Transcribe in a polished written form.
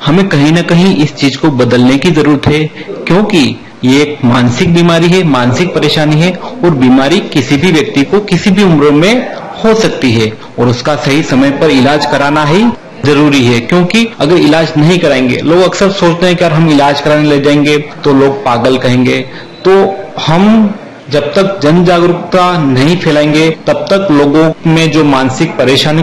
हमें कहीं न कहीं इस चीज को बदलने की जरूरत है, क्योंकि ये एक मानसिक बीमारी है, मानसिक परेशानी है और बीमारी किसी भी व्यक्ति को किसी भी उम्र में हो सकती है और उसका सही समय पर इलाज कराना ही जरूरी है। क्योंकि अगर इलाज नहीं कराएंगे, लोग अक्सर सोचते हैं कि यार हम इलाज कराने ले जाएंगे तो लोग पागल कहेंगे, तो हम जब तक जन जागरूकता नहीं फैलाएंगे तब तक लोगों में जो मानसिक परेशानी